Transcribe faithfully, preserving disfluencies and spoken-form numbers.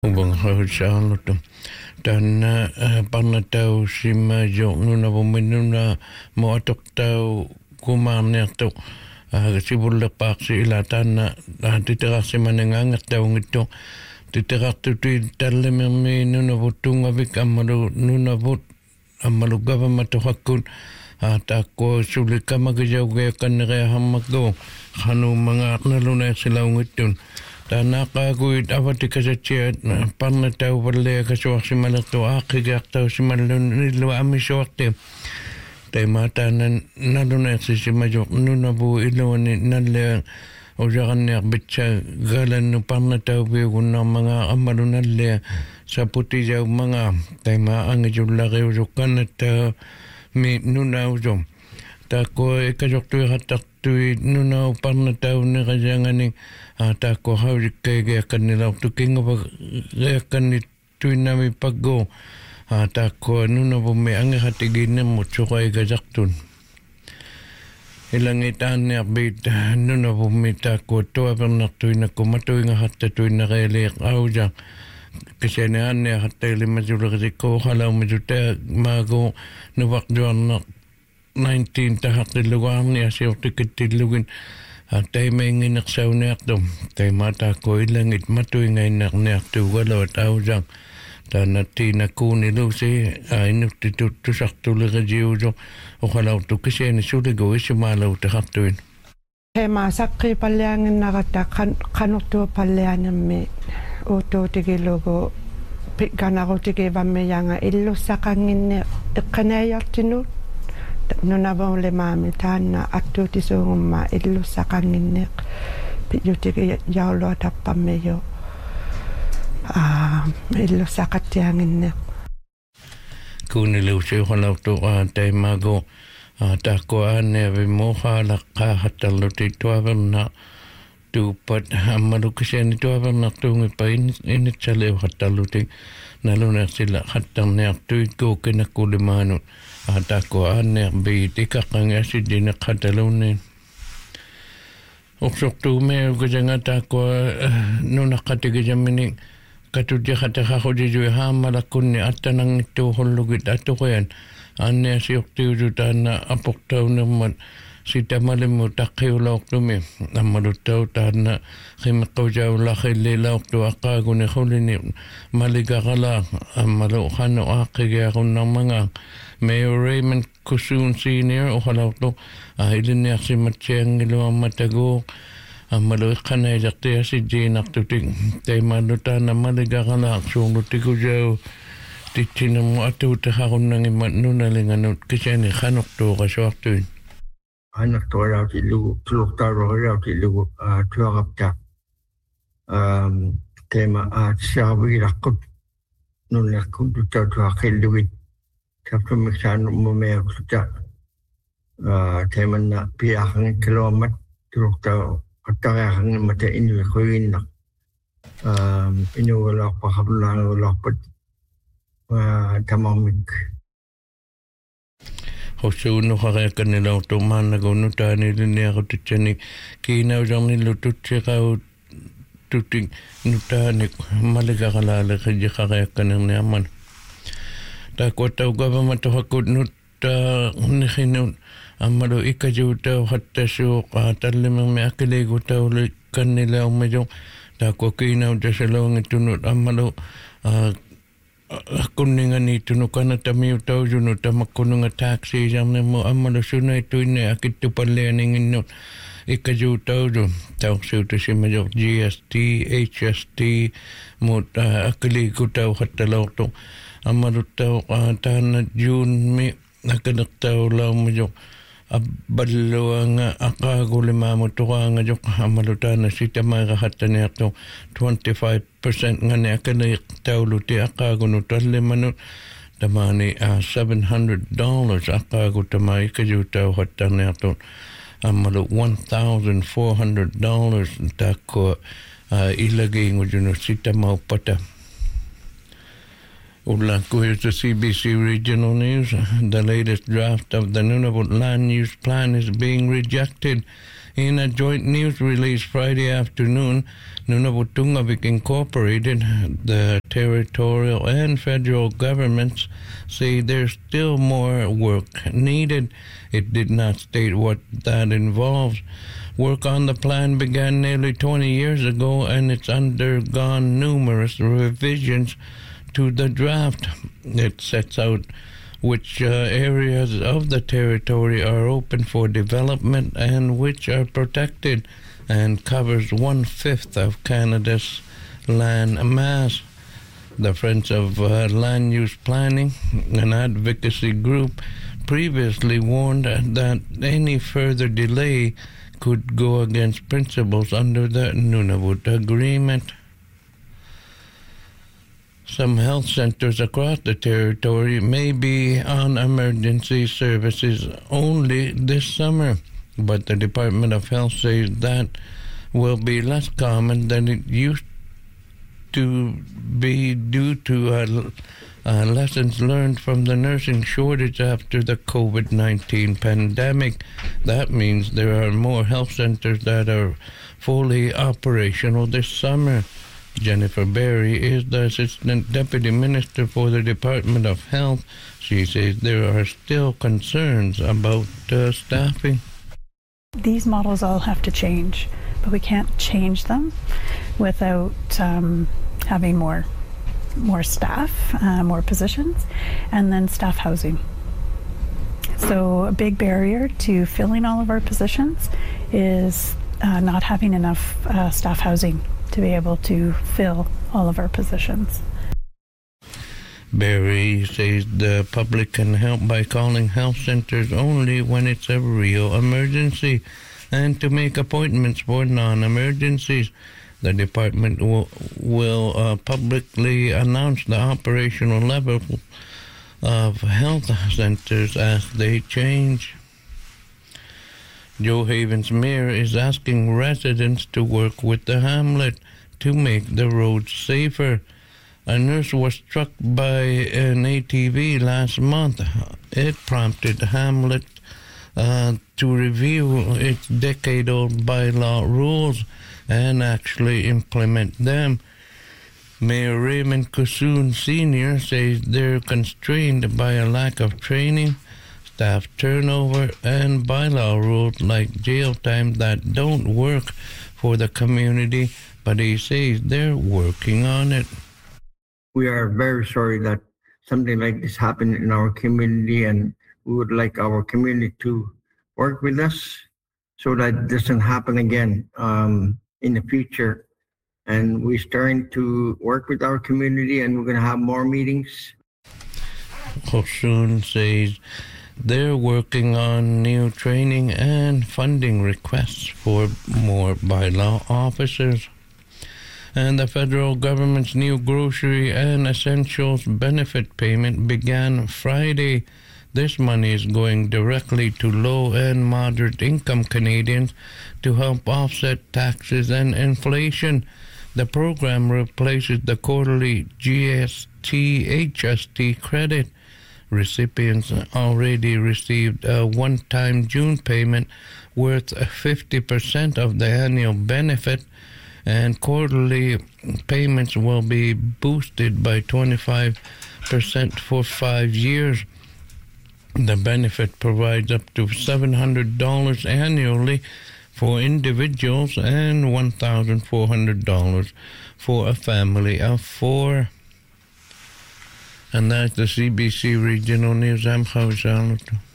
Ubang hausaalotum tanna parnatau sima jo nuna buminuna mo atoktaw kumarnerto sibulle paksi ila tanna titerasi manengangat tau ngito titeraktu ti tallemirmi nuna butunga vik amalu nuna but amalu gavamato hakun tako sulikama gajawgaya kanere hammago khanu mga naluna sila ngitun tanaka kuit awati kasatsia parna tau palle kasuak simalakto akiga tau simalun nilu amisokte tai mata nan naluna sisimajok nuna bu iloni nalle ojaranne bitcha galan nu parna tau be gunna mga amalu nalle saputi jau mga tai ma angijulla reujukan ta mi nuna ujom ta ko ekajok tu hatak tu nuna parna tau ne kajangani ta ko haurik kege kanila tu kinga ba kan tu nami paggo ta ko nuna bo me ange hatigine mo chokai gajaktun ilang itan ne bit nuna bo me ta ko to aberna tu na ko matu nga hatta tu na gele auja kisene anne hatta le majula ko hala majuta mago no wakjon nineteen ta hatta lugar ne asio tikitilugin tay mengin naksaw nekdom tay mata ko ilangit matuy ngay nak nektu wala tao jang tanati nakuni lusi ainuk titutu saktuliga jiujo okalaw tu kasi ni suligo isimalaw takatuin he masakri palyangin nakata kanuktu palyangan me uto tigilogo pikanako tigibame yanga illu sakangin ikanayartinu nuna ba le mami tana atu tisungma illu sakangin pijuti yaulo tappameyo ah illu sakatiangin kuni lusi holau tu tai mago ta ko ane vi moha la ka hatalu ti tuaverna tu pat amalu kiseni tuaverna tu ngi pain ini chale hatalu ti naluna sila hatang ne tu ko kena kulimanu ata ko ane bi tikakanga si dina katalunin oksok tu me gajanga ta ko nuna katige jamini katudya kata khodi ju ha malakun ni atanang tu hollugit atu koyan ane si okti jutana apok tau naman si tamalim mo takiulok tumi amalutaw tana khimakau jaw lakhili lauk tu akago ni khulini maligakala amalu khano akige akong ng mga Mayor Raymond Kusun Senior o halaw to ilin niya si Matsyang ilawang matago amalu kanay jaktiya si Jane aktuting tay maluta na maligakala sungluti ko jaw titina mo ato takakon ng iman nunalinganot kasi ni khanok to kaswak to anak to raw ti lugu tuluk taro raw ti lugu tuwagap ta tema at sabi rakot nun lakot to to akilugit kapag magsano mo may akuta tema na piyakang kilomet tuluk taro at takakang mata inu ko yun na inuwala pa kapulang wala pa tamamig Hosuno kaya kanila otoman na gano tani linya ko tutsani kinaw jang nilututsi ka tuting nutani malaga kalala kaya kaya kanang naman tako tau gaba matahakot nuta nihinun amalo ikajuta hatta siyo katalimang may akiligo tau kanila umayong tako kinaw jasalong itunut amalo kuningan itu no kana tamiu tau juno tamakununga taxi jam ne mo amalo sunai tu ne akitu pallening inno ikaju tau jo tau su tu simajo G S T H S T mo akili ku tau hatalok to amalo tau tana jun mi nakanak tau law mo jo abalo nga akago lima mo to nga jo amalo tana sita mga hatane to twenty-five percent nga ne akali tau luti akago no talle manu tamani seven hundred dollars akago tamai kaju tau hatane to amalo one thousand four hundred dollars tako ilagay ngo juno sita mau pata Ulan ko here's the C B C Regional News. The latest draft of the Nunavut Land Use Plan is being rejected In a joint news release Friday afternoon, Nunavut Tungavik Incorporated, the territorial and federal governments say there's still more work needed. It did not state what that involves. Work on the plan began nearly twenty years ago, and it's undergone numerous revisions to the draft. It sets out which uh, areas of the territory are open for development and which are protected, and covers one-fifth of Canada's land mass. The Friends of uh, Land Use Planning, an advocacy group, previously warned that any further delay could go against principles under the Nunavut Agreement. Some health centers across the territory may be on emergency services only this summer, but the Department of Health says that will be less common than it used to be due to uh, uh, lessons learned from the nursing shortage after the COVID nineteen pandemic. That means there are more health centers that are fully operational this summer. Jennifer Berry is the Assistant Deputy Minister for the Department of Health. She says there are still concerns about uh, staffing. These models all have to change, but we can't change them without um, having more more staff, uh, more positions, and then staff housing. So a big barrier to filling all of our positions is uh, not having enough uh, staff housing to be able to fill all of our positions. Barry says the public can help by calling health centers only when it's a real emergency, and to make appointments for non-emergencies. The department will, will uh, publicly announce the operational level of health centers as they change. Joe Havens Mayor is asking residents to work with the hamlet to make the roads safer. A nurse was struck by an A T V last month. It prompted Hamlet uh, to review its decade-old bylaw rules and actually implement them. Mayor Raymond Kusun Senior says they're constrained by a lack of training, staff turnover, and bylaw rules like jail time that don't work for the community, but he says they're working on it. We are very sorry that something like this happened in our community, and we would like our community to work with us so that it doesn't happen again um, in the future. And we're starting to work with our community, and we're going to have more meetings. Kusun says they're working on new training and funding requests for more bylaw officers. And the federal government's new grocery and essentials benefit payment began Friday. This money is going directly to low and moderate income Canadians to help offset taxes and inflation. The program replaces the quarterly G S T H S T credit. Recipients already received a one-time June payment worth fifty percent of the annual benefit, and quarterly payments will be boosted by twenty-five percent for five years. The benefit provides up to seven hundred dollars annually for individuals and one thousand four hundred dollars for a family of four. And that's the C B C Regional News. I'm Javi Salto.